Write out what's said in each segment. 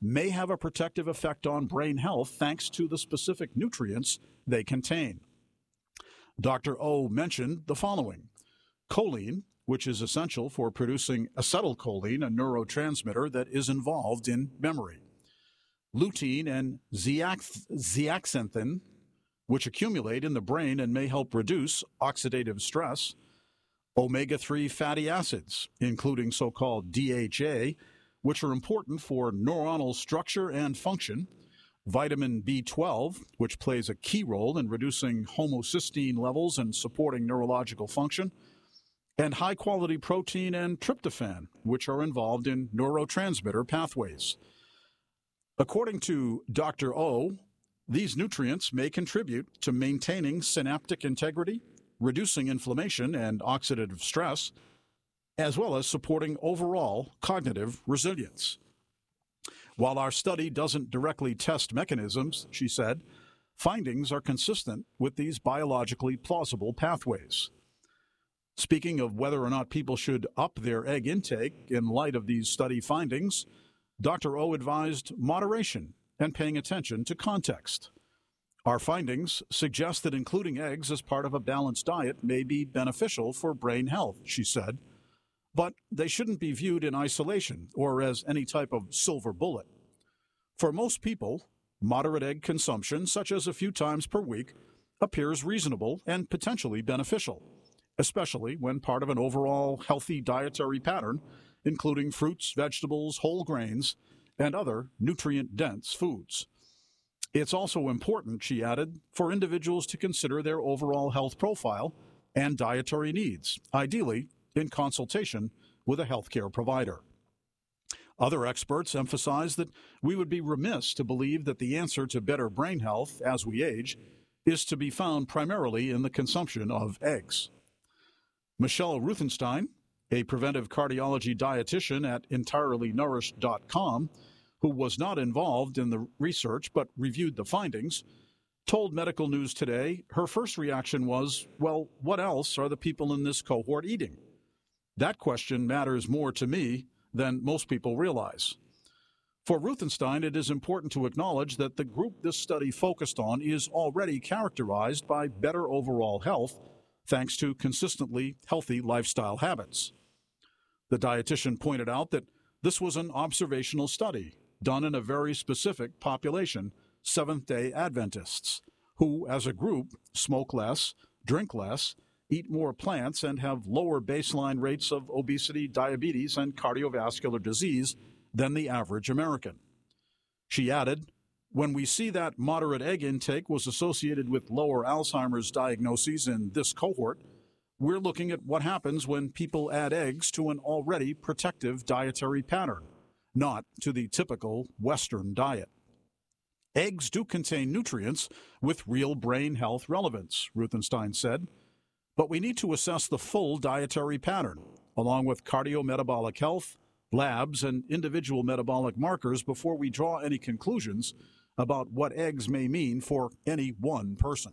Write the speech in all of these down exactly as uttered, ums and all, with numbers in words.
may have a protective effect on brain health thanks to the specific nutrients they contain. Doctor O mentioned the following: choline, which is essential for producing acetylcholine, a neurotransmitter that is involved in memory; lutein and zeax- zeaxanthin, which accumulate in the brain and may help reduce oxidative stress; omega three fatty acids, including so-called D H A, which are important for neuronal structure and function; vitamin B twelve, which plays a key role in reducing homocysteine levels and supporting neurological function; and high-quality protein and tryptophan, which are involved in neurotransmitter pathways. According to Doctor O, these nutrients may contribute to maintaining synaptic integrity, reducing inflammation and oxidative stress, as well as supporting overall cognitive resilience. While our study doesn't directly test mechanisms, she said, findings are consistent with these biologically plausible pathways. Speaking of whether or not people should up their egg intake in light of these study findings, Doctor O advised moderation and paying attention to context. Our findings suggest that including eggs as part of a balanced diet may be beneficial for brain health, she said, but they shouldn't be viewed in isolation or as any type of silver bullet. For most people, moderate egg consumption, such as a few times per week, appears reasonable and potentially beneficial, especially when part of an overall healthy dietary pattern, including fruits, vegetables, whole grains, and other nutrient-dense foods. It's also important, she added, for individuals to consider their overall health profile and dietary needs, ideally in consultation with a healthcare provider. Other experts emphasize that we would be remiss to believe that the answer to better brain health as we age is to be found primarily in the consumption of eggs. Michelle Ruthenstein, a preventive cardiology dietitian at entirely nourished dot com, who was not involved in the research but reviewed the findings, told Medical News Today her first reaction was, well, what else are the people in this cohort eating? That question matters more to me than most people realize. For Ruthenstein, it is important to acknowledge that the group this study focused on is already characterized by better overall health thanks to consistently healthy lifestyle habits. The dietitian pointed out that this was an observational study done in a very specific population, Seventh-day Adventists, who, as a group, smoke less, drink less, eat more plants, and have lower baseline rates of obesity, diabetes, and cardiovascular disease than the average American. She added, when we see that moderate egg intake was associated with lower Alzheimer's diagnoses in this cohort, we're looking at what happens when people add eggs to an already protective dietary pattern, not to the typical Western diet. Eggs do contain nutrients with real brain health relevance, Ruthenstein said, but we need to assess the full dietary pattern, along with cardiometabolic health, labs, and individual metabolic markers before we draw any conclusions about what eggs may mean for any one person.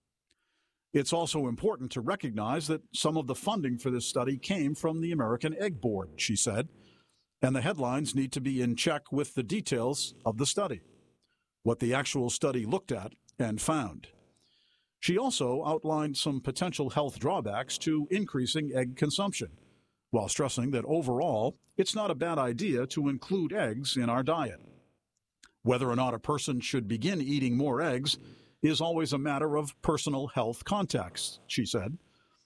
It's also important to recognize that some of the funding for this study came from the American Egg Board, she said, and the headlines need to be in check with the details of the study, what the actual study looked at and found. She also outlined some potential health drawbacks to increasing egg consumption, while stressing that overall, it's not a bad idea to include eggs in our diet. Whether or not a person should begin eating more eggs is always a matter of personal health context, she said.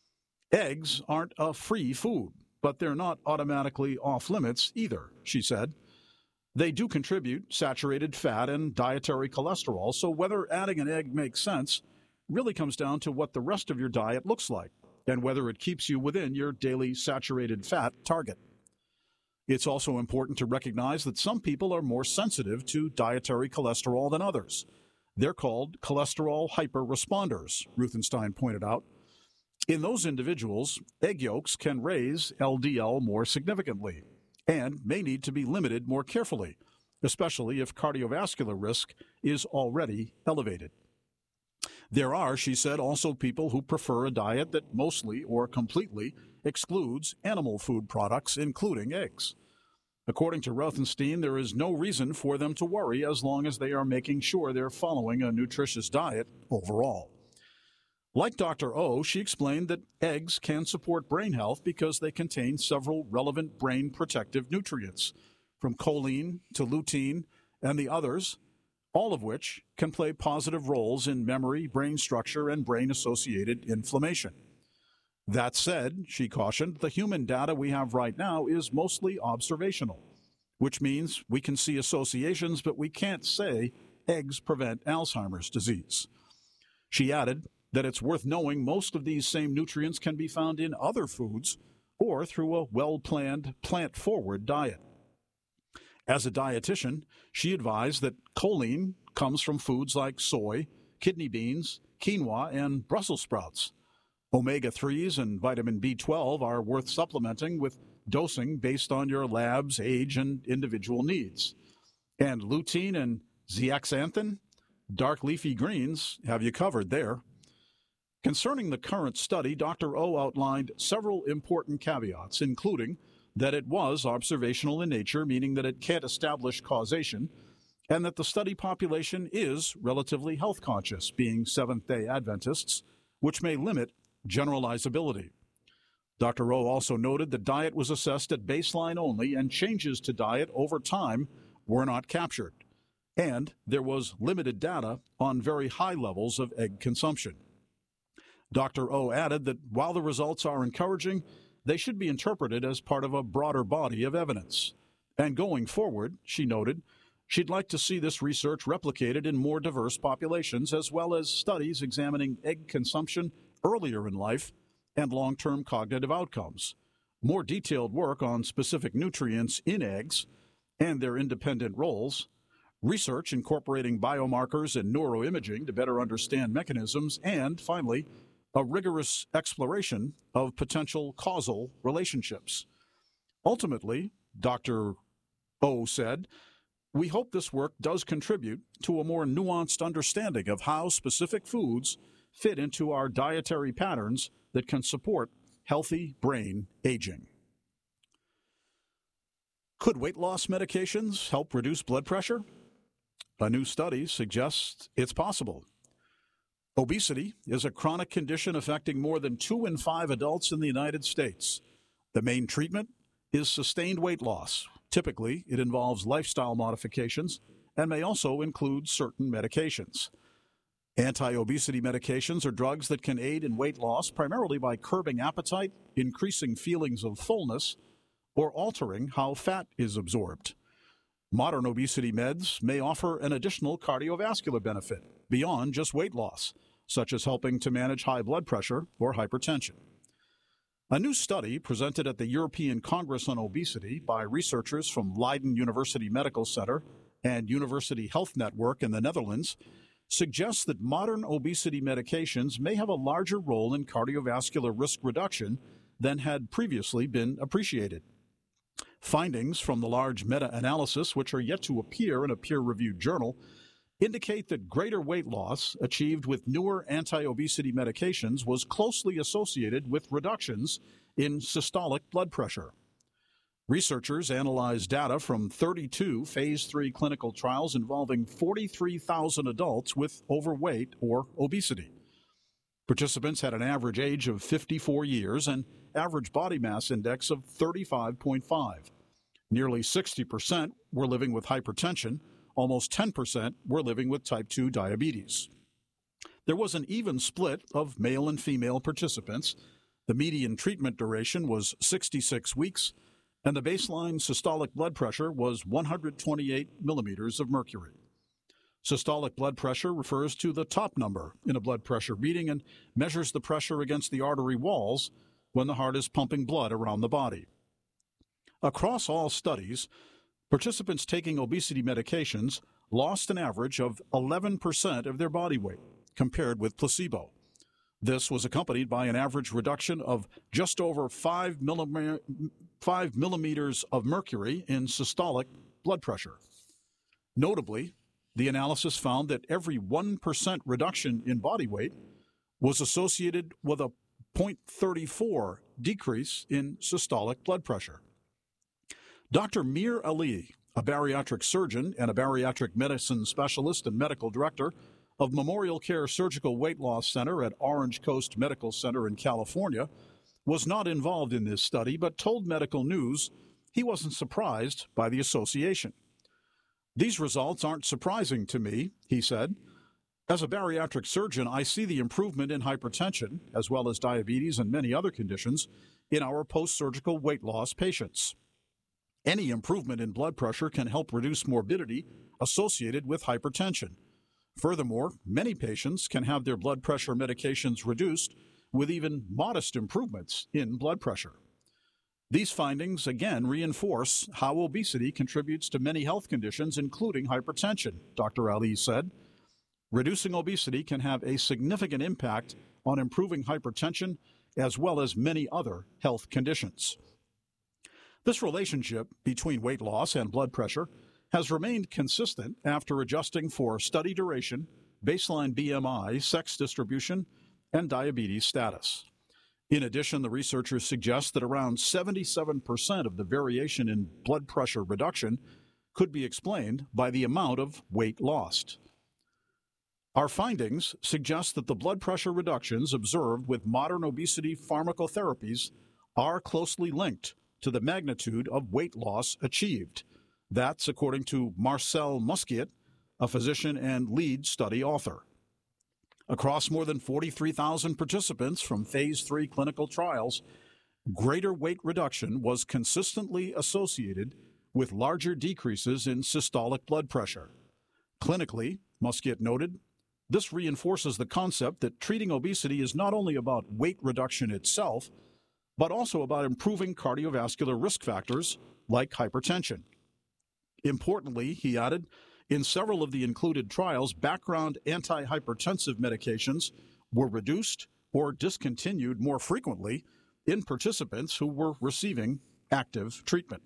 Eggs aren't a free food, but they're not automatically off limits either, she said. They do contribute saturated fat and dietary cholesterol, so whether adding an egg makes sense really comes down to what the rest of your diet looks like and whether it keeps you within your daily saturated fat target. It's also important to recognize that some people are more sensitive to dietary cholesterol than others. They're called cholesterol hyperresponders, Ruthenstein pointed out. In those individuals, egg yolks can raise L D L more significantly and may need to be limited more carefully, especially if cardiovascular risk is already elevated. There are, she said, also people who prefer a diet that mostly or completely excludes animal food products, including eggs. According to Rothenstein, there is no reason for them to worry as long as they are making sure they're following a nutritious diet overall. Like Doctor O, she explained that eggs can support brain health because they contain several relevant brain protective nutrients, from choline to lutein and the others, all of which can play positive roles in memory, brain structure, and brain-associated inflammation. That said, she cautioned, the human data we have right now is mostly observational, which means we can see associations, but we can't say eggs prevent Alzheimer's disease. She added that it's worth knowing most of these same nutrients can be found in other foods or through a well-planned, plant-forward diet. As a dietitian, she advised that choline comes from foods like soy, kidney beans, quinoa, and Brussels sprouts. omega threes and vitamin B twelve are worth supplementing with dosing based on your lab's age and individual needs. And lutein and zeaxanthin, dark leafy greens, have you covered there. Concerning the current study, Doctor O outlined several important caveats, including that it was observational in nature, meaning that it can't establish causation, and that the study population is relatively health conscious, being Seventh-day Adventists, which may limit generalizability. Doctor O also noted that diet was assessed at baseline only and changes to diet over time were not captured, and there was limited data on very high levels of egg consumption. Doctor O added that while the results are encouraging, they should be interpreted as part of a broader body of evidence. And going forward, she noted, she'd like to see this research replicated in more diverse populations, as well as studies examining egg consumption earlier in life and long-term cognitive outcomes. More detailed work on specific nutrients in eggs and their independent roles, research incorporating biomarkers and neuroimaging to better understand mechanisms, and finally, a rigorous exploration of potential causal relationships. Ultimately, Doctor O said, we hope this work does contribute to a more nuanced understanding of how specific foods fit into our dietary patterns that can support healthy brain aging. Could weight loss medications help reduce blood pressure? A new study suggests it's possible. Obesity is a chronic condition affecting more than two in five adults in the United States. The main treatment is sustained weight loss. Typically, it involves lifestyle modifications and may also include certain medications. Anti-obesity medications are drugs that can aid in weight loss primarily by curbing appetite, increasing feelings of fullness, or altering how fat is absorbed. Modern obesity meds may offer an additional cardiovascular benefit beyond just weight loss, such as helping to manage high blood pressure or hypertension. A new study presented at the European Congress on Obesity by researchers from Leiden University Medical Center and University Health Network in the Netherlands suggests that modern obesity medications may have a larger role in cardiovascular risk reduction than had previously been appreciated. Findings from the large meta-analysis, which are yet to appear in a peer-reviewed journal, indicate that greater weight loss achieved with newer anti-obesity medications was closely associated with reductions in systolic blood pressure. Researchers analyzed data from thirty-two phase three clinical trials involving forty-three thousand adults with overweight or obesity. Participants had an average age of fifty-four years and average body mass index of thirty-five point five. Nearly sixty percent were living with hypertension. Almost ten percent were living with type two diabetes. There was an even split of male and female participants. The median treatment duration was sixty-six weeks, and the baseline systolic blood pressure was one hundred twenty-eight millimeters of mercury. Systolic blood pressure refers to the top number in a blood pressure reading and measures the pressure against the artery walls when the heart is pumping blood around the body. Across all studies, participants taking obesity medications lost an average of eleven percent of their body weight compared with placebo. This was accompanied by an average reduction of just over five, millim- five millimeters of mercury in systolic blood pressure. Notably, the analysis found that every one percent reduction in body weight was associated with a zero point three four decrease in systolic blood pressure. Doctor Mir Ali, a bariatric surgeon and a bariatric medicine specialist and medical director of Memorial Care Surgical Weight Loss Center at Orange Coast Medical Center in California, was not involved in this study but told Medical News he wasn't surprised by the association. "These results aren't surprising to me," he said. "As a bariatric surgeon, I see the improvement in hypertension, as well as diabetes and many other conditions, in our post-surgical weight loss patients. Any improvement in blood pressure can help reduce morbidity associated with hypertension. Furthermore, many patients can have their blood pressure medications reduced with even modest improvements in blood pressure. These findings again reinforce how obesity contributes to many health conditions, including hypertension," Doctor Ali said. "Reducing obesity can have a significant impact on improving hypertension as well as many other health conditions." This relationship between weight loss and blood pressure has remained consistent after adjusting for study duration, baseline B M I, sex distribution, and diabetes status. In addition, the researchers suggest that around seventy-seven percent of the variation in blood pressure reduction could be explained by the amount of weight lost. "Our findings suggest that the blood pressure reductions observed with modern obesity pharmacotherapies are closely linked to the magnitude of weight loss achieved." That's according to Marcel Musquiat, a physician and lead study author. Across more than forty-three thousand participants from phase three clinical trials, greater weight reduction was consistently associated with larger decreases in systolic blood pressure. Clinically, Musquiat noted, this reinforces the concept that treating obesity is not only about weight reduction itself, but also about improving cardiovascular risk factors like hypertension. Importantly, he added, in several of the included trials, background antihypertensive medications were reduced or discontinued more frequently in participants who were receiving active treatment.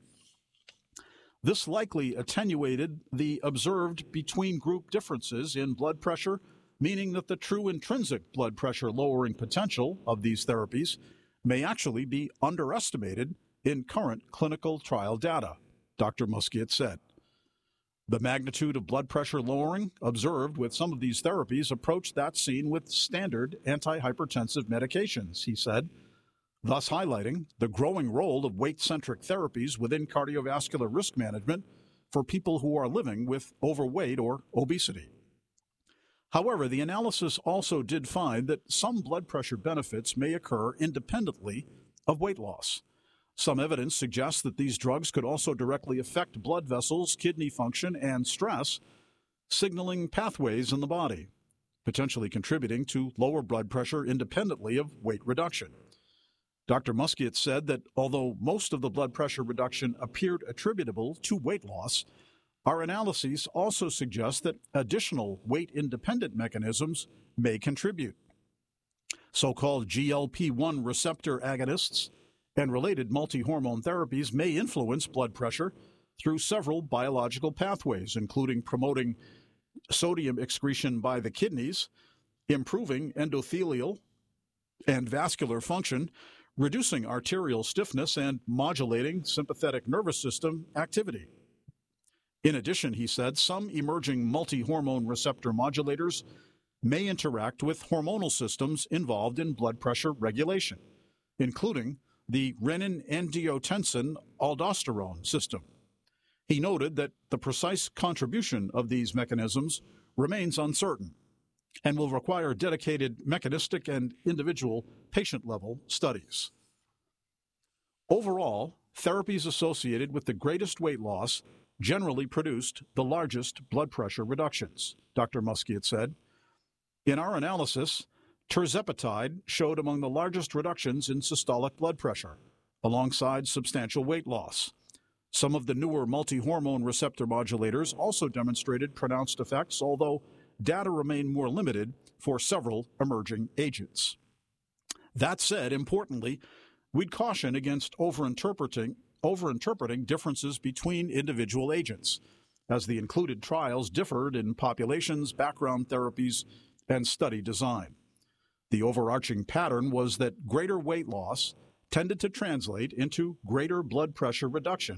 This likely attenuated the observed between-group differences in blood pressure, meaning that the true intrinsic blood pressure lowering potential of these therapies may actually be underestimated in current clinical trial data, Doctor Musquiat said. The magnitude of blood pressure lowering observed with some of these therapies approached that seen with standard antihypertensive medications, he said, thus highlighting the growing role of weight-centric therapies within cardiovascular risk management for people who are living with overweight or obesity. However, the analysis also did find that some blood pressure benefits may occur independently of weight loss. Some evidence suggests that these drugs could also directly affect blood vessels, kidney function, and stress, signaling pathways in the body, potentially contributing to lower blood pressure independently of weight reduction. Doctor Musquiat said that although most of the blood pressure reduction appeared attributable to weight loss, our analyses also suggest that additional weight-independent mechanisms may contribute. So-called G L P one receptor agonists and related multi-hormone therapies may influence blood pressure through several biological pathways, including promoting sodium excretion by the kidneys, improving endothelial and vascular function, reducing arterial stiffness, and modulating sympathetic nervous system activity. In addition, he said, some emerging multi-hormone receptor modulators may interact with hormonal systems involved in blood pressure regulation, including the renin-angiotensin-aldosterone system. He noted that the precise contribution of these mechanisms remains uncertain and will require dedicated mechanistic and individual patient-level studies. Overall, therapies associated with the greatest weight loss generally produced the largest blood pressure reductions, Doctor Musquiat said. In our analysis, tirzepatide showed among the largest reductions in systolic blood pressure, alongside substantial weight loss. Some of the newer multi-hormone receptor modulators also demonstrated pronounced effects, although data remain more limited for several emerging agents. That said, importantly, we'd caution against overinterpreting, overinterpreting differences between individual agents, as the included trials differed in populations, background therapies, and study design. The overarching pattern was that greater weight loss tended to translate into greater blood pressure reduction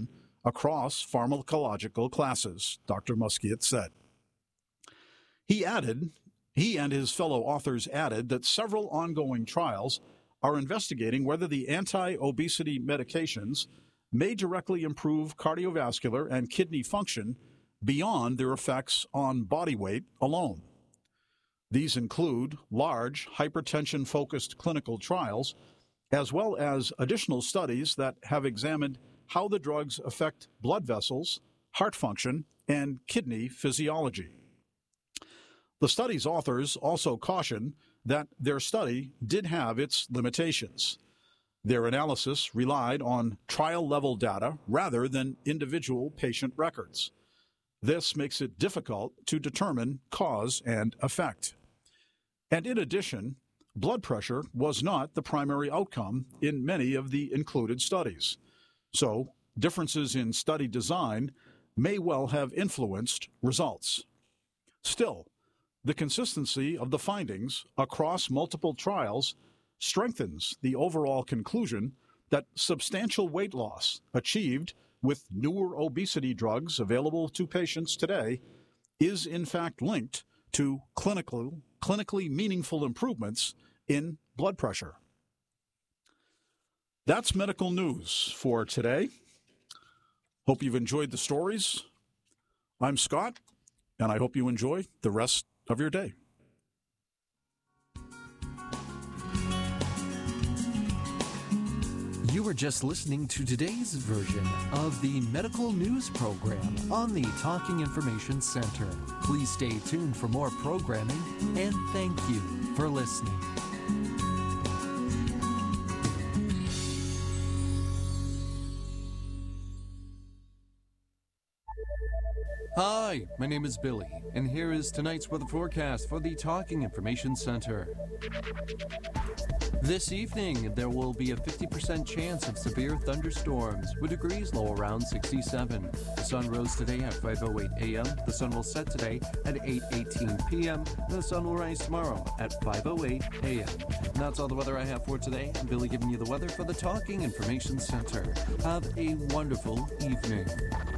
across pharmacological classes, Doctor Musquiat said. He added, he and his fellow authors added that several ongoing trials are investigating whether the anti-obesity medications may directly improve cardiovascular and kidney function beyond their effects on body weight alone. These include large hypertension-focused clinical trials, as well as additional studies that have examined how the drugs affect blood vessels, heart function, and kidney physiology. The study's authors also caution that their study did have its limitations. Their analysis relied on trial-level data rather than individual patient records. This makes it difficult to determine cause and effect. And in addition, blood pressure was not the primary outcome in many of the included studies. So, differences in study design may well have influenced results. Still, the consistency of the findings across multiple trials strengthens the overall conclusion that substantial weight loss achieved with newer obesity drugs available to patients today is in fact linked to clinical, clinically meaningful improvements in blood pressure. That's medical news for today. Hope you've enjoyed the stories. I'm Scott, and I hope you enjoy the rest of your day. You were just listening to today's version of the medical news program on the Talking Information Center. Please stay tuned for more programming, and thank you for listening. Hi, my name is Billy, and here is tonight's weather forecast for the Talking Information Center. This evening, there will be a fifty percent chance of severe thunderstorms, with degrees low around sixty-seven. The sun rose today at five oh eight a.m., the sun will set today at eight eighteen p.m., and the sun will rise tomorrow at five oh eight a.m. And that's all the weather I have for today. I'm Billy giving you the weather for the Talking Information Center. Have a wonderful evening.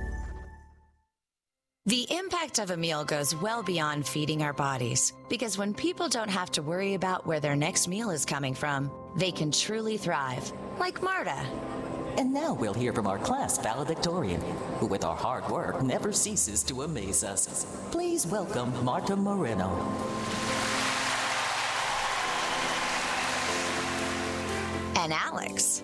The impact of a meal goes well beyond feeding our bodies, because when people don't have to worry about where their next meal is coming from, they can truly thrive, like Marta. And now we'll hear from our class valedictorian, who with our hard work never ceases to amaze us. Please welcome Marta Moreno. And Alex.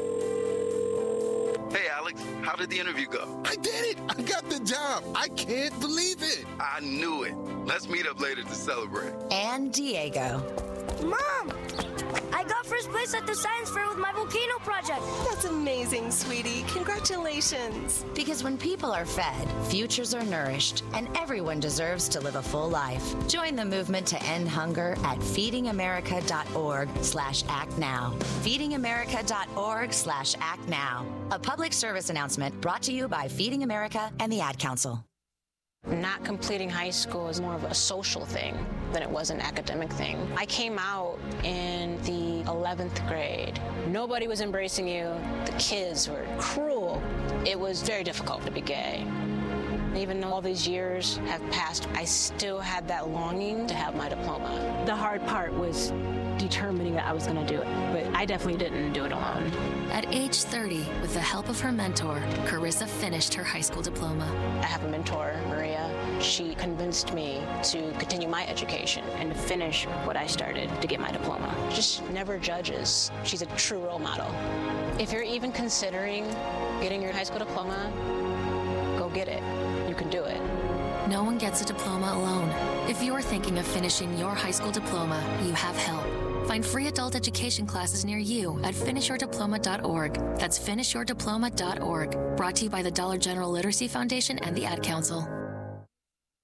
Hey, Alex, how did the interview go? I did it! I got the job! I can't believe it! I knew it. Let's meet up later to celebrate. And Diego. Mom! I got first place at the science fair with my volcano project. That's amazing, sweetie. Congratulations. Because when people are fed, futures are nourished, and everyone deserves to live a full life. Join the movement to end hunger at feedingamerica.org slash act now. feedingamerica.org slash act now. A public service announcement brought to you by Feeding America and the Ad Council. Not completing high school is more of a social thing than it was an academic thing. I came out in the eleventh grade. Nobody was embracing you. The kids were cruel. It was very difficult to be gay. Even though all these years have passed, I still had that longing to have my diploma. The hard part was determining that I was going to do it, but I definitely didn't do it alone. At age thirty, with the help of her mentor, Carissa finished her high school diploma. I have a mentor, Maria. She convinced me to continue my education and to finish what I started to get my diploma. Just never judges. She's a true role model. If you're even considering getting your high school diploma, go get it. You can do it. No one gets a diploma alone. If you're thinking of finishing your high school diploma, you have help. Find free adult education classes near you at finish your diploma dot org. That's finish your diploma dot org. Brought to you by the Dollar General Literacy Foundation and the Ad Council.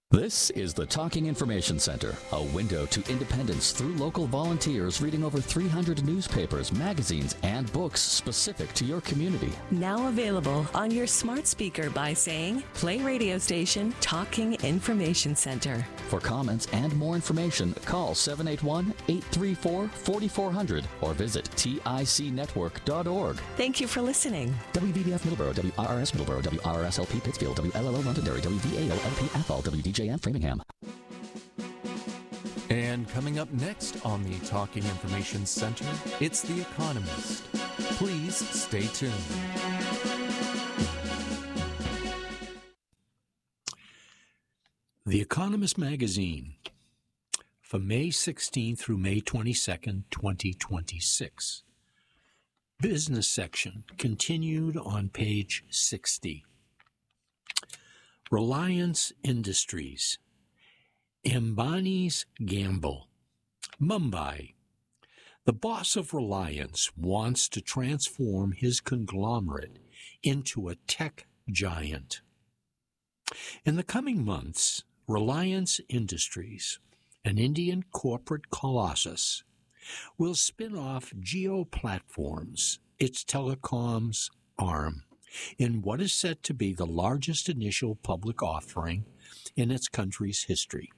This is the Talking Information Center, a window to independence through local volunteers reading over three hundred newspapers, magazines, and books specific to your community. Now available on your smart speaker by saying, play radio station Talking Information Center. For comments and more information, call seven eight one, eight three four, four four zero zero or visit tic network dot org. Thank you for listening. W V B F Middleborough, W R R S Middleborough, W R R S L P Pittsfield, W L L O Londonderry, W V A O L P Athol, W D J M Framingham. And coming up next on the Talking Information Center, it's The Economist. Please stay tuned. The Economist magazine for May sixteenth through May twenty-second, twenty twenty-six. Business section continued on page sixty. Reliance Industries. Ambani's gamble. Mumbai. The boss of Reliance wants to transform his conglomerate into a tech giant. In the coming months, Reliance Industries, an Indian corporate colossus, will spin off Jio Platforms, its telecoms arm, in what is said to be the largest initial public offering in its country's history.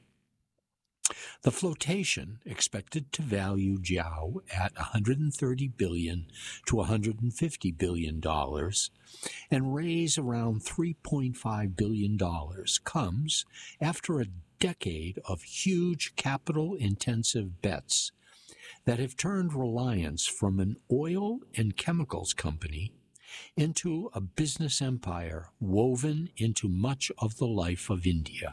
The flotation, expected to value Jio at one hundred thirty billion dollars to one hundred fifty billion dollars and raise around three point five billion dollars, comes after a decade of huge capital-intensive bets that have turned Reliance from an oil and chemicals company into a business empire woven into much of the life of India.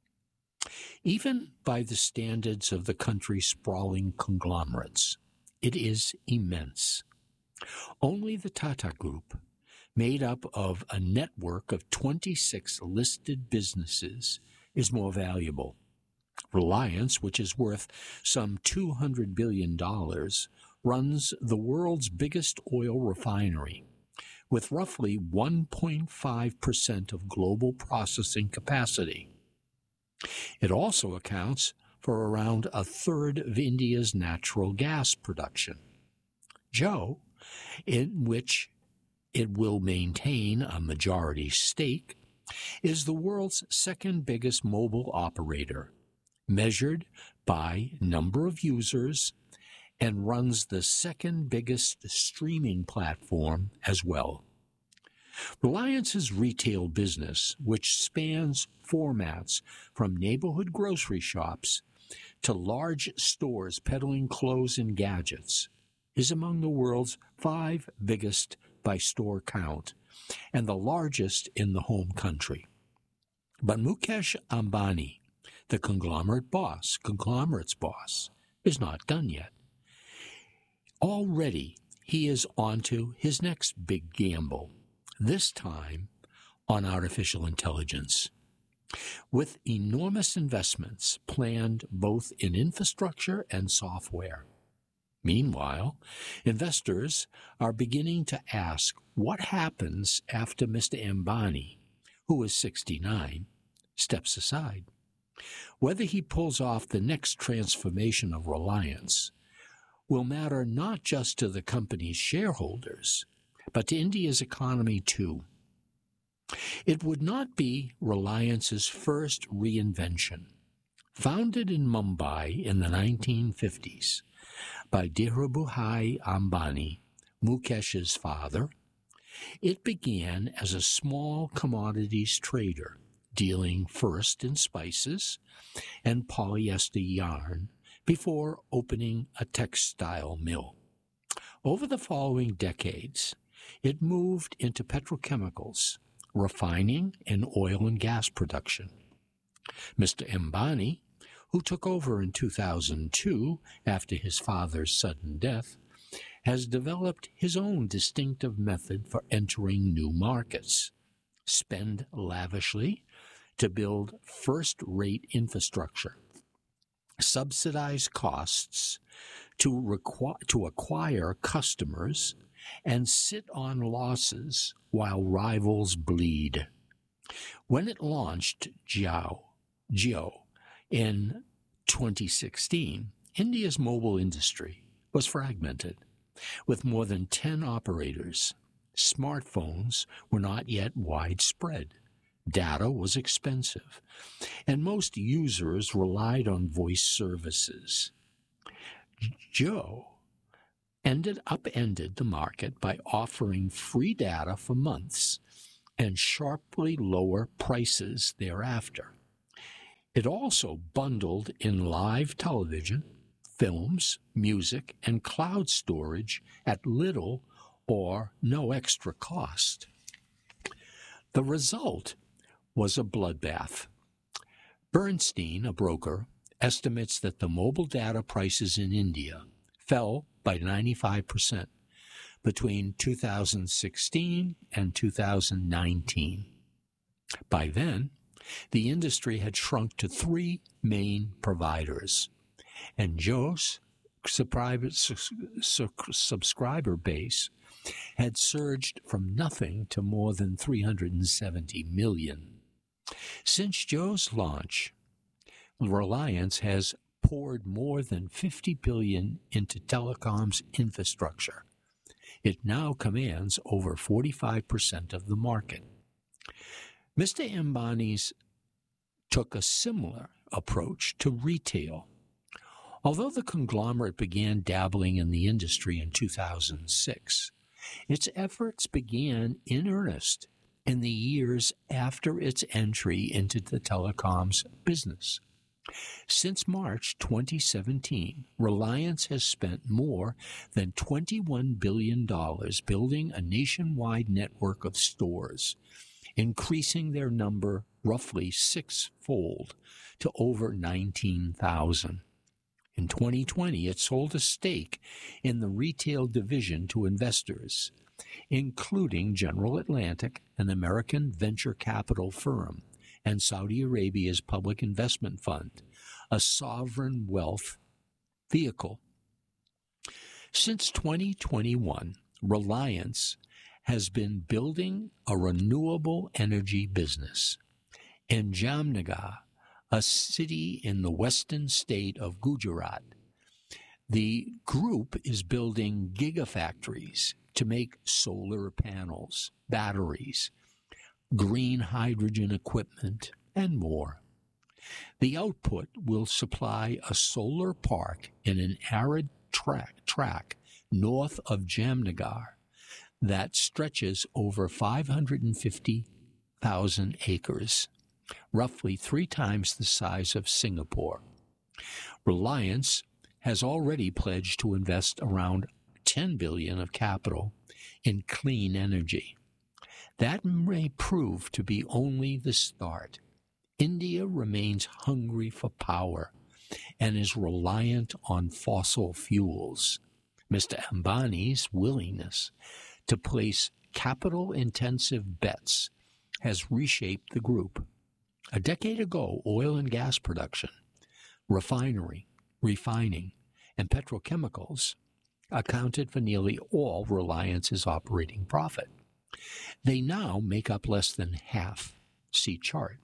Even by the standards of the country's sprawling conglomerates, it is immense. Only the Tata Group, made up of a network of twenty-six listed businesses, is more valuable. Reliance, which is worth some two hundred billion dollars, runs the world's biggest oil refinery, with roughly one point five percent of global processing capacity. It also accounts for around a third of India's natural gas production. Jio, in which it will maintain a majority stake, is the world's second biggest mobile operator, measured by number of users, and runs the second biggest streaming platform as well. Reliance's retail business, which spans formats from neighborhood grocery shops to large stores peddling clothes and gadgets, is among the world's five biggest by store count and the largest in the home country. But Mukesh Ambani, the conglomerate boss, conglomerate's boss, is not done yet. Already, he is onto his next big gamble, this time on artificial intelligence. With enormous investments planned both in infrastructure and software. Meanwhile, investors are beginning to ask what happens after Mister Ambani, who is sixty-nine, steps aside. Whether he pulls off the next transformation of Reliance will matter not just to the company's shareholders, but to India's economy too. It would not be Reliance's first reinvention. Founded in Mumbai in the nineteen fifties by Dhirubhai Ambani, Mukesh's father, it began as a small commodities trader, dealing first in spices and polyester yarn before opening a textile mill. Over the following decades, it moved into petrochemicals, refining, and oil and gas production. Mister Ambani, who took over in two thousand two after his father's sudden death, has developed his own distinctive method for entering new markets. Spend lavishly to build first-rate infrastructure, subsidize costs to, requ- to acquire customers, and sit on losses while rivals bleed. When it launched Jio, Jio. In twenty sixteen, India's mobile industry was fragmented, with more than ten operators. Smartphones were not yet widespread. Data was expensive, and most users relied on voice services. Jio ended upended the market by offering free data for months and sharply lower prices thereafter. It also bundled in live television, films, music, and cloud storage at little or no extra cost. The result was a bloodbath. Bernstein, a broker, estimates that the mobile data prices in India fell by ninety-five percent between two thousand sixteen and two thousand nineteen. By then, the industry had shrunk to three main providers, and Jio's subscriber base had surged from nothing to more than three hundred seventy million. Since Jio's launch, Reliance has poured more than fifty billion dollars into telecoms infrastructure. It now commands over forty-five percent of the market. Mister Ambani's took a similar approach to retail. Although the conglomerate began dabbling in the industry in two thousand six, its efforts began in earnest in the years after its entry into the telecoms business. Since March twenty seventeen, Reliance has spent more than twenty-one billion dollars building a nationwide network of stores, increasing their number roughly sixfold to over nineteen thousand. In twenty twenty, it sold a stake in the retail division to investors, including General Atlantic, an American venture capital firm, and Saudi Arabia's public investment fund, a sovereign wealth vehicle. Since twenty twenty-one, Reliance has been building a renewable energy business. In Jamnagar, a city in the western state of Gujarat, the group is building gigafactories to make solar panels, batteries, green hydrogen equipment, and more. The output will supply a solar park in an arid track, track north of Jamnagar that stretches over five hundred fifty thousand acres, roughly three times the size of Singapore. Reliance has already pledged to invest around ten billion dollars of capital in clean energy. That may prove to be only the start. India remains hungry for power and is reliant on fossil fuels. Mister Ambani's willingness to place capital-intensive bets has reshaped the group. A decade ago, oil and gas production, refinery, refining, and petrochemicals accounted for nearly all Reliance's operating profit. They now make up less than half. See chart.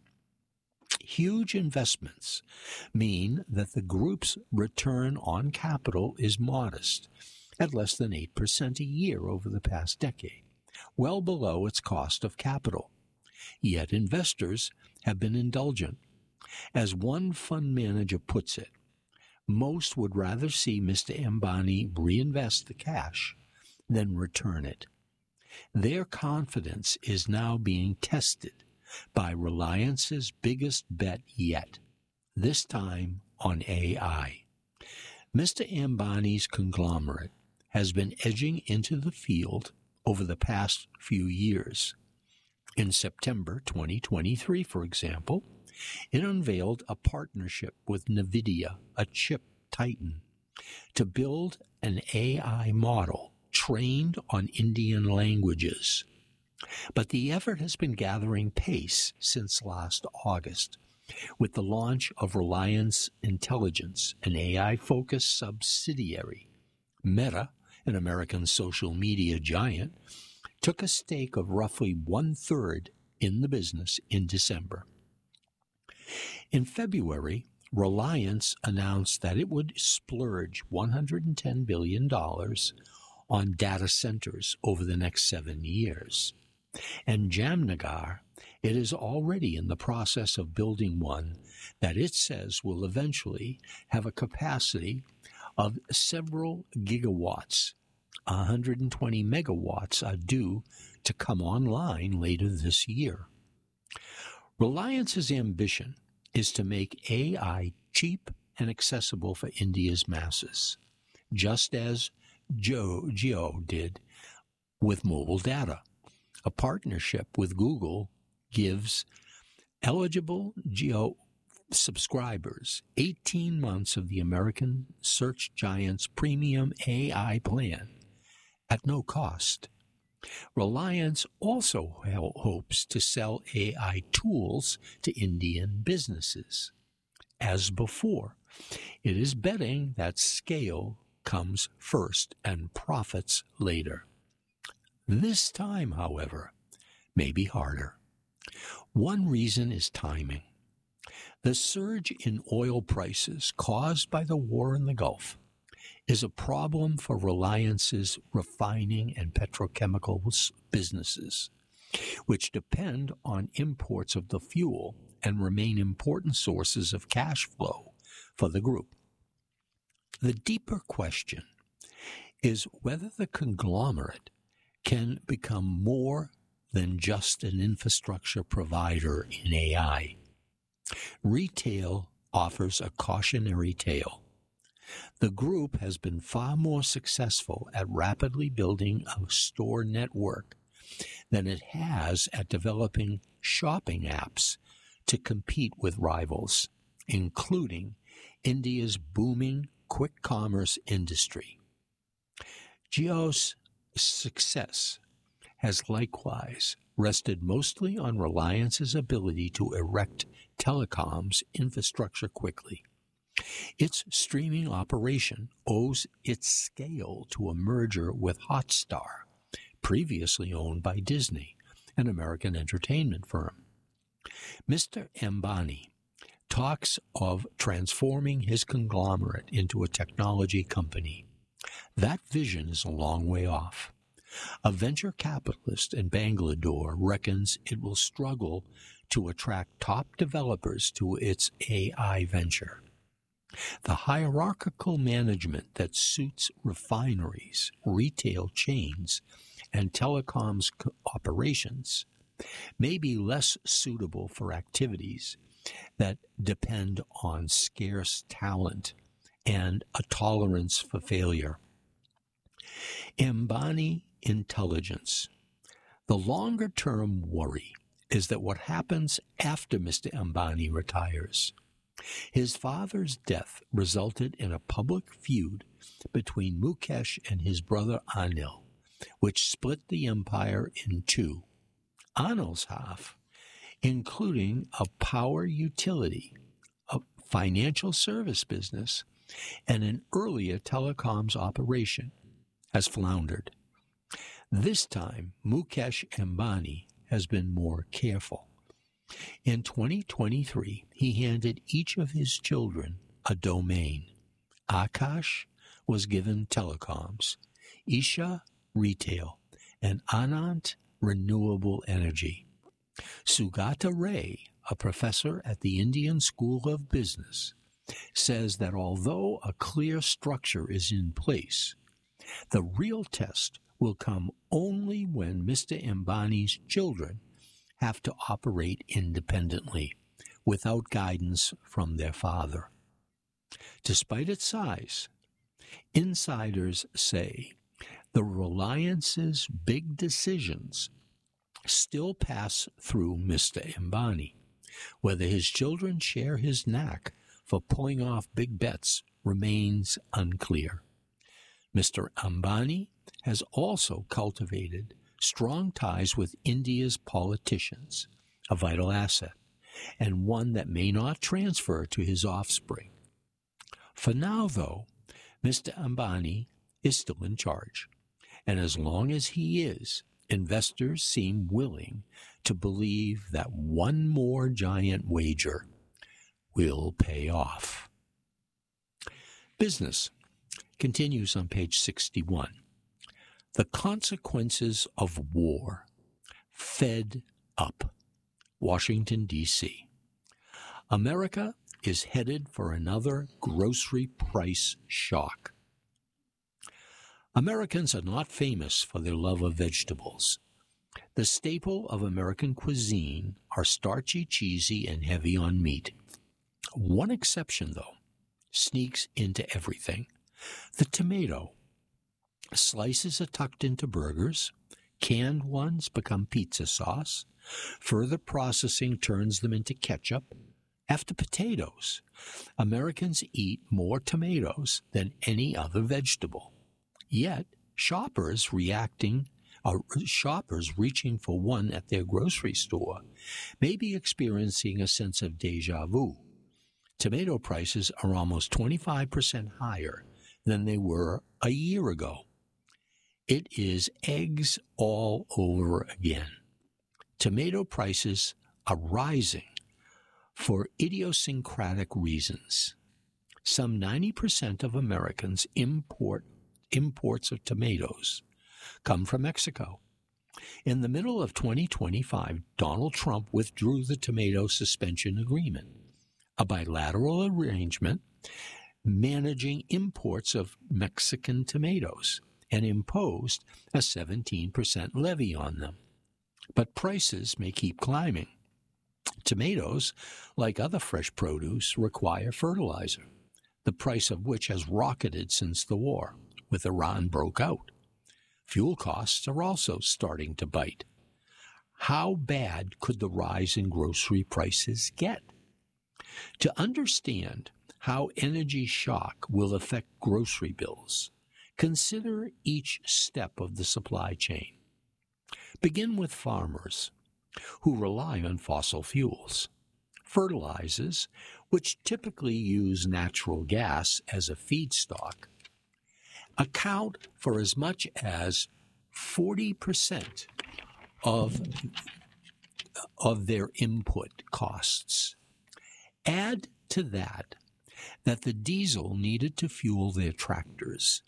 Huge investments mean that the group's return on capital is modest, at less than eight percent a year over the past decade, well below its cost of capital. Yet investors have been indulgent. As one fund manager puts it, most would rather see Mister Ambani reinvest the cash than return it. Their confidence is now being tested by Reliance's biggest bet yet, this time on A I. Mister Ambani's conglomerate has been edging into the field over the past few years. In September twenty twenty-three, for example, it unveiled a partnership with NVIDIA, a chip titan, to build an A I model trained on Indian languages. But the effort has been gathering pace since last August, with the launch of Reliance Intelligence, an A I-focused subsidiary. Meta, an American social media giant, took a stake of roughly one-third in the business in December. In February, Reliance announced that it would splurge one hundred ten billion dollars on data centers over the next seven years. And Jamnagar, it is already in the process of building one that it says will eventually have a capacity of several gigawatts. one hundred twenty megawatts are due to come online later this year. Reliance's ambition is to make A I cheap and accessible for India's masses, just as Jio did with mobile data. A partnership with Google gives eligible Jio subscribers eighteen months of the American search giant's premium A I plan at no cost. Reliance also hopes to sell A I tools to Indian businesses. As before, it is betting that scale comes first and profits later. This time, however, may be harder. One reason is timing. The surge in oil prices caused by the war in the Gulf is a problem for Reliance's refining and petrochemicals businesses, which depend on imports of the fuel and remain important sources of cash flow for the group. The deeper question is whether the conglomerate can become more than just an infrastructure provider in A I. Retail offers a cautionary tale. The group has been far more successful at rapidly building a store network than it has at developing shopping apps to compete with rivals, including India's booming quick commerce industry. Jio's success has likewise rested mostly on Reliance's ability to erect telecoms infrastructure quickly. Its streaming operation owes its scale to a merger with Hotstar, previously owned by Disney, an American entertainment firm. Mister Ambani talks of transforming his conglomerate into a technology company. That vision is a long way off. A venture capitalist in Bangalore reckons it will struggle to attract top developers to its A I venture. The hierarchical management that suits refineries, retail chains, and telecoms operations may be less suitable for activities that depend on scarce talent and a tolerance for failure. Ambani intelligence. The longer-term worry is that what happens after Mister Ambani retires. His father's death resulted in a public feud between Mukesh and his brother Anil, which split the empire in two. Anil's half, including a power utility, a financial service business, and an earlier telecoms operation, has floundered. This time, Mukesh Ambani has been more careful. In twenty twenty-three, he handed each of his children a domain. Akash was given telecoms, Isha retail, and Anant renewable energy. Sugata Ray, a professor at the Indian School of Business, says that although a clear structure is in place, the real test will come only when Mister Ambani's children have to operate independently, without guidance from their father. Despite its size, insiders say the Reliance's big decisions still pass through Mister Ambani. Whether his children share his knack for pulling off big bets remains unclear. Mister Ambani has also cultivated strong ties with India's politicians, a vital asset, and one that may not transfer to his offspring. For now, though, Mister Ambani is still in charge, and as long as he is, investors seem willing to believe that one more giant wager will pay off. Business continues on page sixty-one. The consequences of war. Fed up. Washington, D C America is headed for another grocery price shock. Americans are not famous for their love of vegetables. The staple of American cuisine are starchy, cheesy, and heavy on meat. One exception, though, sneaks into everything. The tomato. Slices are tucked into burgers. Canned ones become pizza sauce. Further processing turns them into ketchup. After potatoes, Americans eat more tomatoes than any other vegetable. Yet, shoppers reacting, or shoppers reaching for one at their grocery store may be experiencing a sense of déjà vu. Tomato prices are almost twenty-five percent higher than they were a year ago. It is eggs all over again. Tomato prices are rising for idiosyncratic reasons. Some ninety percent of Americans import imports of tomatoes come from Mexico. In the middle of twenty twenty-five, Donald Trump withdrew the tomato suspension agreement, a bilateral arrangement managing imports of Mexican tomatoes, and imposed a seventeen percent levy on them. But prices may keep climbing. Tomatoes, like other fresh produce, require fertilizer, the price of which has rocketed since the war, with Iran broke out. Fuel costs are also starting to bite. How bad could the rise in grocery prices get? To understand how energy shock will affect grocery bills, consider each step of the supply chain. Begin with farmers who rely on fossil fuels. Fertilizers, which typically use natural gas as a feedstock, account for as much as forty percent of, of their input costs. Add to that that the diesel needed to fuel their tractors.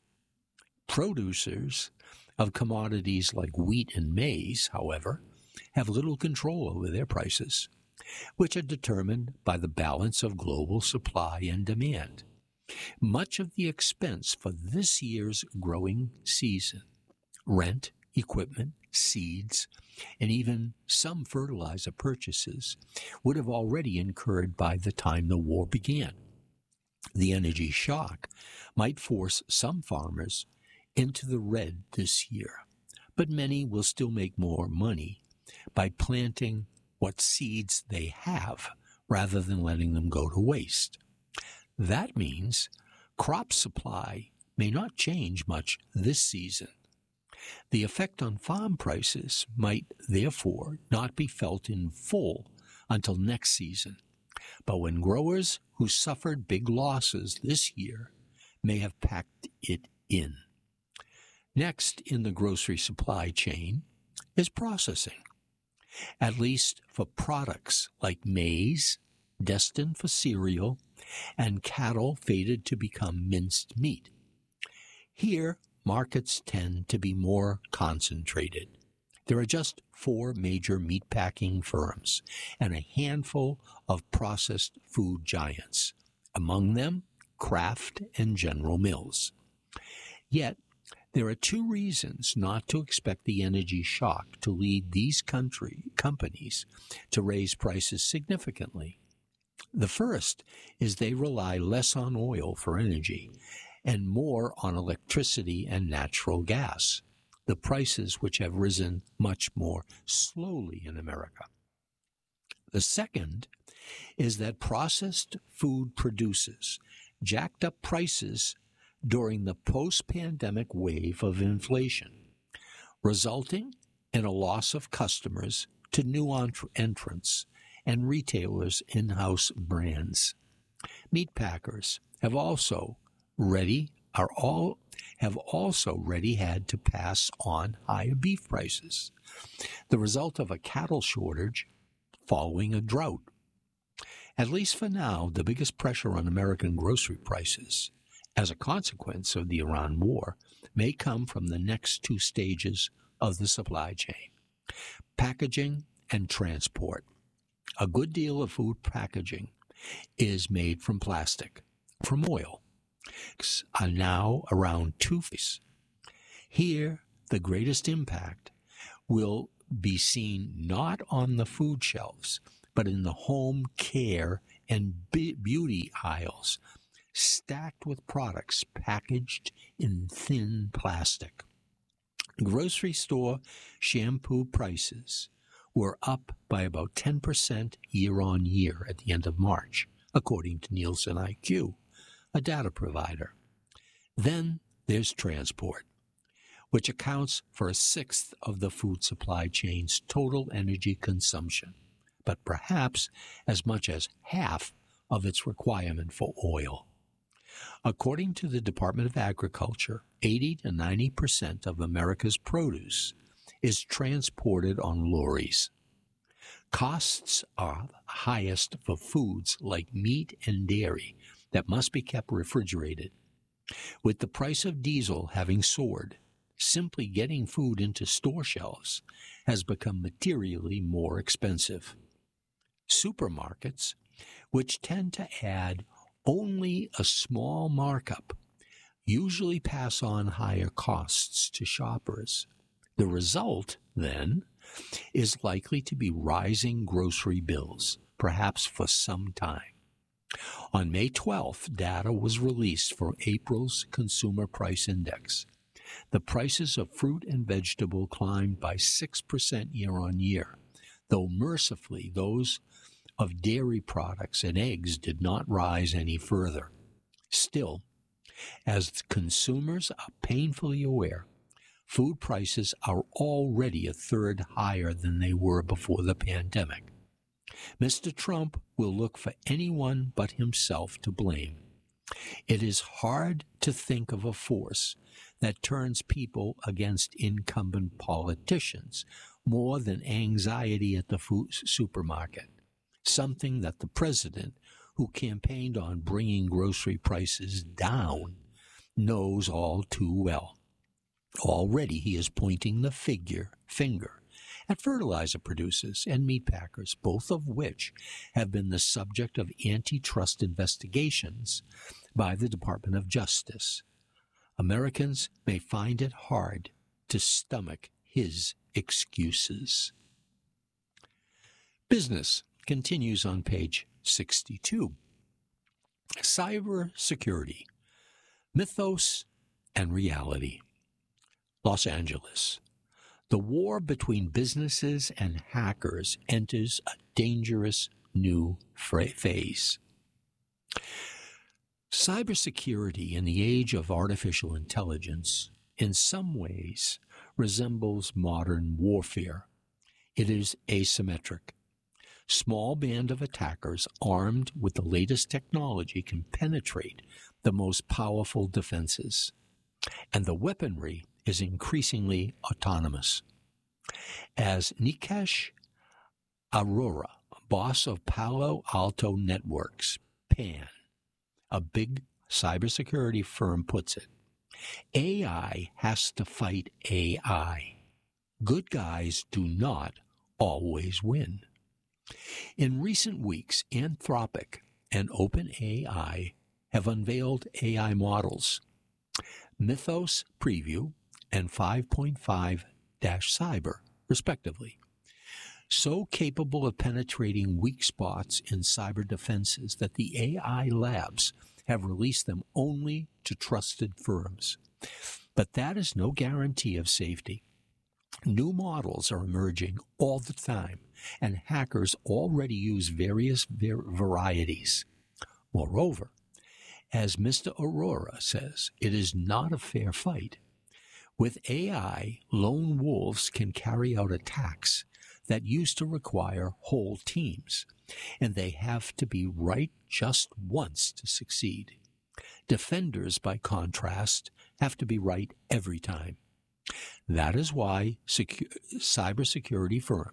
Producers of commodities like wheat and maize, however, have little control over their prices, which are determined by the balance of global supply and demand. Much of the expense for this year's growing season, rent, equipment, seeds, and even some fertilizer purchases, would have already incurred by the time the war began. The energy shock might force some farmers into the red this year, but many will still make more money by planting what seeds they have rather than letting them go to waste. That means crop supply may not change much this season. The effect on farm prices might therefore not be felt in full until next season. But when growers who suffered big losses this year may have packed it in. Next in the grocery supply chain is processing, at least for products like maize, destined for cereal, and cattle fated to become minced meat. Here, markets tend to be more concentrated. There are just four major meatpacking firms and a handful of processed food giants, among them Kraft and General Mills. Yet, there are two reasons not to expect the energy shock to lead these country companies to raise prices significantly. The first is they rely less on oil for energy and more on electricity and natural gas, the prices which have risen much more slowly in America. The second is that processed food producers jacked up prices during the post-pandemic wave of inflation, resulting in a loss of customers to new entrants and retailers' in-house brands. Meatpackers have also ready are all have also ready had to pass on higher beef prices, the result of a cattle shortage following a drought. At least for now, the biggest pressure on American grocery prices as a consequence of the Iran war may come from the next two stages of the supply chain: packaging and transport. A good deal of food packaging is made from plastic, from oil. Are now around two feet. Here, the greatest impact will be seen not on the food shelves, but in the home care and beauty aisles, stacked with products packaged in thin plastic. Grocery store shampoo prices were up by about ten percent year on year at the end of March, according to Nielsen I Q, a data provider. Then there's transport, which accounts for a sixth of the food supply chain's total energy consumption, but perhaps as much as half of its requirement for oil. According to the Department of Agriculture, eighty to ninety percent of America's produce is transported on lorries. Costs are highest for foods like meat and dairy that must be kept refrigerated. With the price of diesel having soared, simply getting food into store shelves has become materially more expensive. Supermarkets, which tend to add only a small markup, usually pass on higher costs to shoppers. The result, then, is likely to be rising grocery bills, perhaps for some time. On May twelfth, data was released for April's Consumer Price Index. The prices of fruit and vegetable climbed by six percent year on year, though mercifully those of dairy products and eggs did not rise any further. Still, as consumers are painfully aware, food prices are already a third higher than they were before the pandemic. Mister Trump will look for anyone but himself to blame. It is hard to think of a force that turns people against incumbent politicians more than anxiety at the food supermarket, something that the president, who campaigned on bringing grocery prices down, knows all too well. Already he is pointing the figure, finger at fertilizer producers and meat packers, both of which have been the subject of antitrust investigations by the Department of Justice. Americans may find it hard to stomach his excuses. Business continues on page sixty-two. Cybersecurity, mythos and reality. Los Angeles. The war between businesses and hackers enters a dangerous new phase. Cybersecurity in the age of artificial intelligence in some ways resembles modern warfare. It is asymmetric. Small band of attackers armed with the latest technology can penetrate the most powerful defenses, and the weaponry is increasingly autonomous. As Nikesh Arora, boss of Palo Alto Networks, P A N, a big cybersecurity firm, puts it, A I has to fight A I. Good guys do not always win. In recent weeks, Anthropic and OpenAI have unveiled A I models, Mythos Preview and five point five Cyber, respectively, so capable of penetrating weak spots in cyber defenses that the A I labs have released them only to trusted firms. But that is no guarantee of safety. New models are emerging all the time, and hackers already use various var- varieties. Moreover, as Mister Arora says, it is not a fair fight. With A I, lone wolves can carry out attacks that used to require whole teams, and they have to be right just once to succeed. Defenders, by contrast, have to be right every time. That is why secu- cybersecurity firms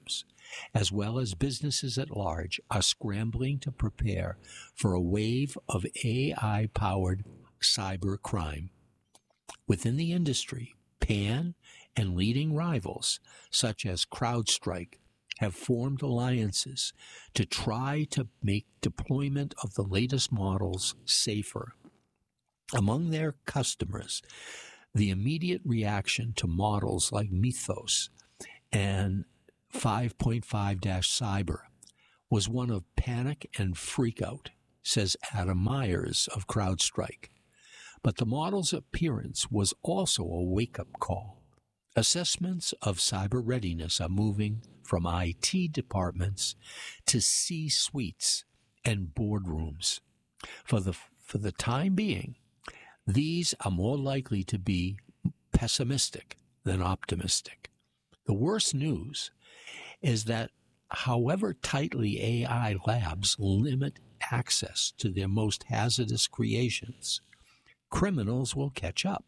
as well as businesses at large, are scrambling to prepare for a wave of A I-powered cyber crime. Within the industry, Pan and leading rivals, such as CrowdStrike, have formed alliances to try to make deployment of the latest models safer. Among their customers, the immediate reaction to models like Mythos and five point five Cyber was one of panic and freakout, says Adam Myers of CrowdStrike. But the model's appearance was also a wake-up call. Assessments of cyber readiness are moving from I T departments to C-suites and boardrooms. For the, for the time being, these are more likely to be pessimistic than optimistic. The worst news is that however tightly A I labs limit access to their most hazardous creations, criminals will catch up.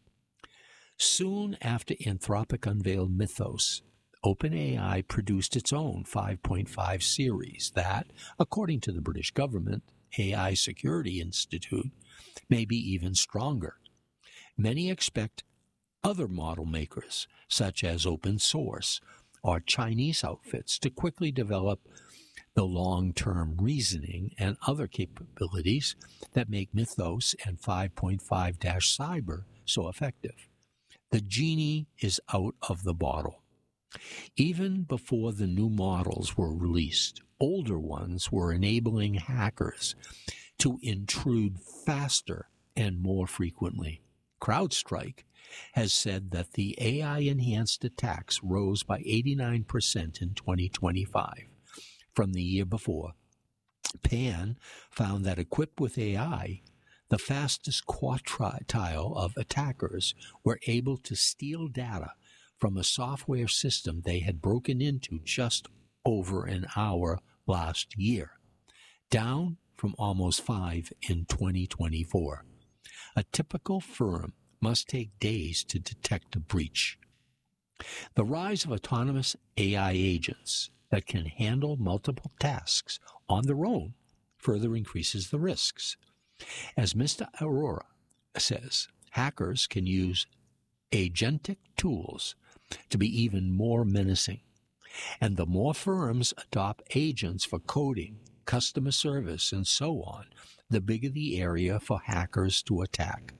Soon after Anthropic unveiled Mythos, OpenAI produced its own five point five series that, according to the British government A I Security Institute, may be even stronger. Many expect other model makers, such as open source or Chinese outfits, to quickly develop the long-term reasoning and other capabilities that make Mythos and five point five Cyber so effective. The genie is out of the bottle. Even before the new models were released, older ones were enabling hackers to intrude faster and more frequently. CrowdStrike has said that the A I-enhanced attacks rose by eighty-nine percent in twenty twenty-five from the year before. Pan found that equipped with A I, the fastest quartile of attackers were able to steal data from a software system they had broken into just over an hour last year, down from almost five in twenty twenty-four. A typical firm must take days to detect a breach. The rise of autonomous A I agents that can handle multiple tasks on their own further increases the risks. As Mister Aurora says, hackers can use agentic tools to be even more menacing. And the more firms adopt agents for coding, customer service, and so on, the bigger the area for hackers to attack.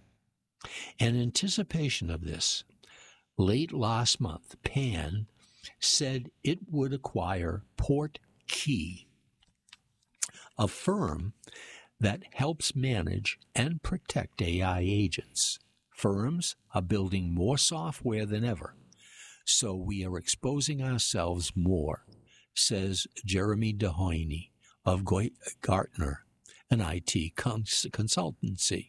In anticipation of this, late last month, Pan said it would acquire Portkey, a firm that helps manage and protect A I agents. Firms are building more software than ever, so we are exposing ourselves more, says Jeremy DeHoyne of Gartner, an I T cons- consultancy.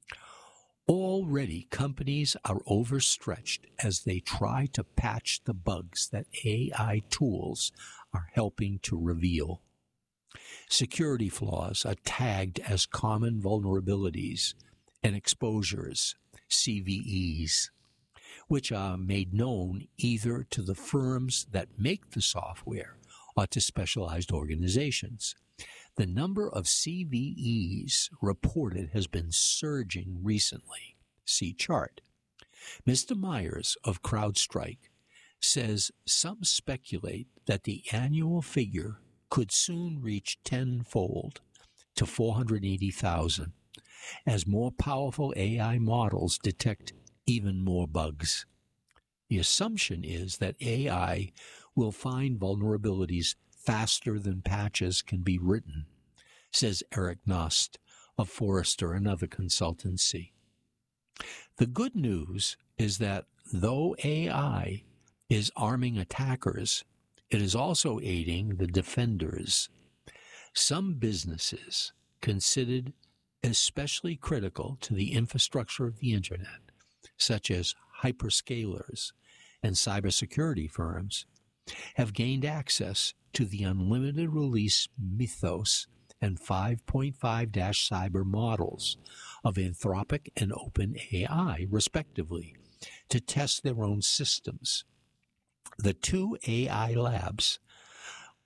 Already, companies are overstretched as they try to patch the bugs that A I tools are helping to reveal. Security flaws are tagged as common vulnerabilities and exposures, C V Es, which are made known either to the firms that make the software or to specialized organizations. The number of C V Es reported has been surging recently. See chart. Mister Myers of CrowdStrike says some speculate that the annual figure could soon reach tenfold to four hundred eighty thousand as more powerful A I models detect even more bugs. The assumption is that A I will find vulnerabilities faster than patches can be written, says Eric Nost of Forrester, another consultancy. The good news is that though A I is arming attackers, it is also aiding the defenders. Some businesses considered especially critical to the infrastructure of the Internet, such as hyperscalers and cybersecurity firms, have gained access to the unlimited release Mythos and five point five Cyber models of Anthropic and OpenAI, respectively, to test their own systems. The two A I labs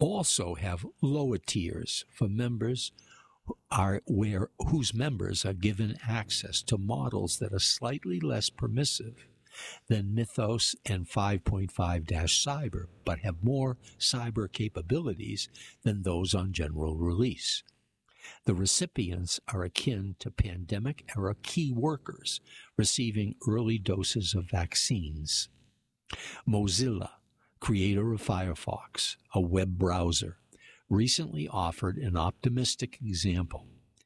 also have lower tiers for members are where whose members are given access to models that are slightly less permissive than Mythos and five point five Cyber, but have more cyber capabilities than those on general release. The recipients are akin to pandemic-era key workers receiving early doses of vaccines. Mozilla, creator of Firefox, a web browser, recently offered an optimistic example.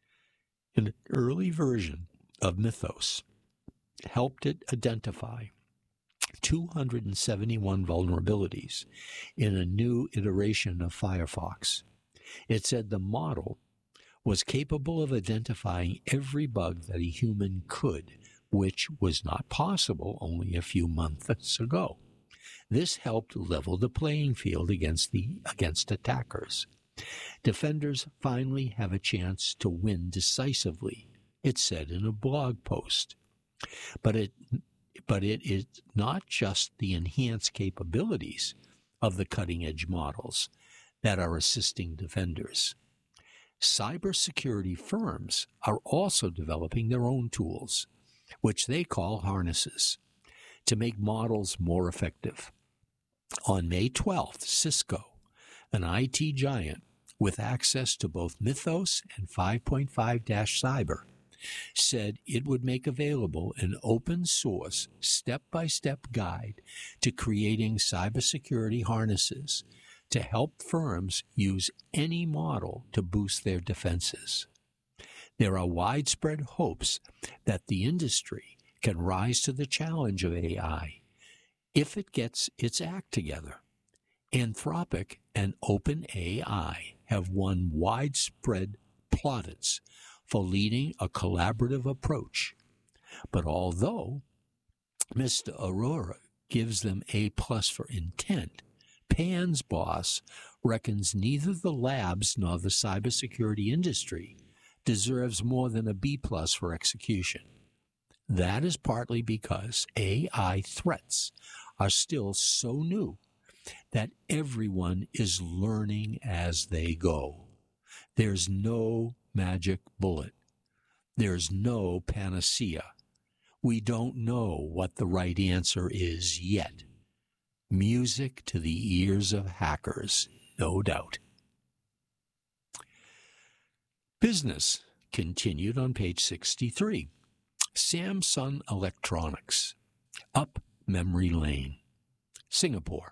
An early version of Mythos helped it identify two hundred seventy-one vulnerabilities in a new iteration of Firefox. It said the model was capable of identifying every bug that a human could, which was not possible only a few months ago. This helped level the playing field against the against attackers. Defenders finally have a chance to win decisively, it said in a blog post. But it but it is not just the enhanced capabilities of the cutting-edge models that are assisting defenders. Cybersecurity firms are also developing their own tools, which they call harnesses, to make models more effective. On May twelfth, Cisco, an I T giant with access to both Mythos and five point five Cyber, said it would make available an open-source, step-by-step guide to creating cybersecurity harnesses to help firms use any model to boost their defenses. There are widespread hopes that the industry can rise to the challenge of A I if it gets its act together. Anthropic and OpenAI have won widespread plaudits for leading a collaborative approach. But although Mister Arora gives them A plus for intent, Pan's boss reckons neither the labs nor the cybersecurity industry deserves more than a B plus for execution. That is partly because A I threats are still so new that everyone is learning as they go. There's no magic bullet. There's no panacea. We don't know what the right answer is yet. Music to the ears of hackers, no doubt. Business continued on page sixty-three. Samsung Electronics, up memory lane. Singapore.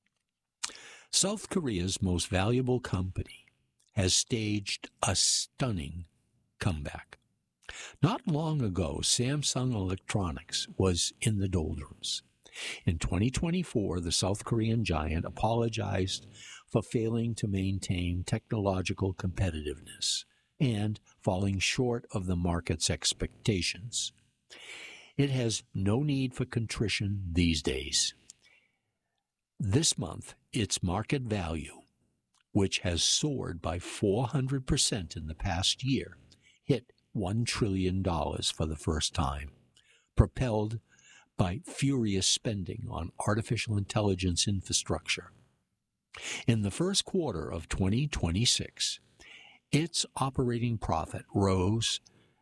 South Korea's most valuable company has staged a stunning comeback. Not long ago, Samsung Electronics was in the doldrums. In twenty twenty-four, the South Korean giant apologized for failing to maintain technological competitiveness and falling short of the market's expectations. It has no need for contrition these days. This month, its market value, which has soared by four hundred percent in the past year, hit one trillion dollars for the first time, propelled by furious spending on artificial intelligence infrastructure. In the first quarter of twenty twenty-six, its operating profit rose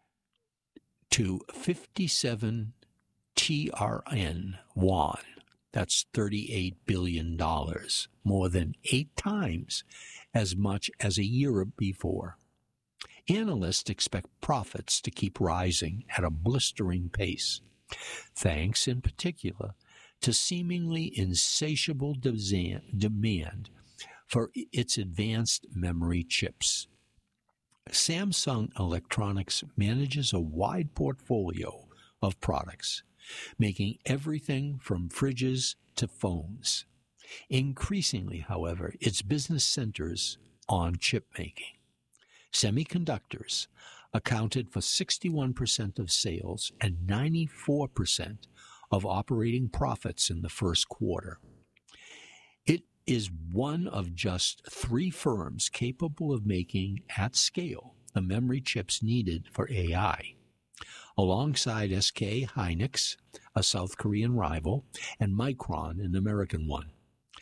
to fifty-seven T R N won. That's thirty-eight billion dollars, more than eight times as much as a year before. Analysts expect profits to keep rising at a blistering pace, thanks in particular to seemingly insatiable demand for its advanced memory chips. Samsung Electronics manages a wide portfolio of products, making everything from fridges to phones. Increasingly, however, its business centers on chip making. Semiconductors accounted for sixty-one percent of sales and ninety-four percent of operating profits in the first quarter. It is one of just three firms capable of making, at scale, the memory chips needed for A I. Alongside S K Hynix, a South Korean rival, and Micron, an American one.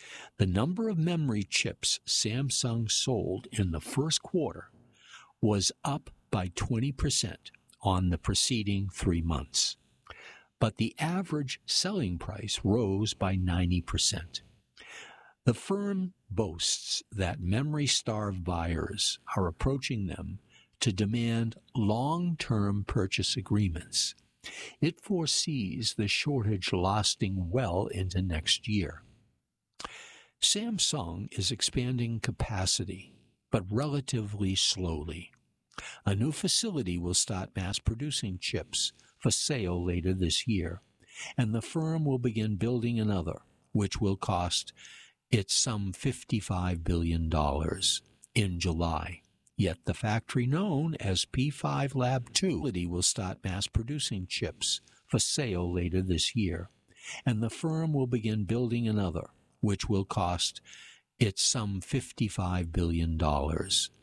The number of memory chips Samsung sold in the first quarter was up by twenty percent on the preceding three months. But the average selling price rose by ninety percent. The firm boasts that memory-starved buyers are approaching them to demand long-term purchase agreements. It foresees the shortage lasting well into next year. Samsung is expanding capacity, but relatively slowly. A new facility will start mass-producing chips for sale later this year, and the firm will begin building another, which will cost it some fifty-five billion dollars in July. Yet the factory known as P five Lab two will start mass-producing chips for sale later this year, and the firm will begin building another, which will cost it some fifty-five billion dollars